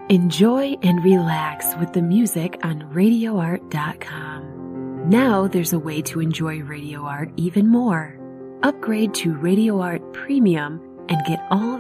Enjoy and relax with the music on RadioArt.com. Now there's a way to enjoy Radio Art even more. Upgrade to Radio Art Premium and get all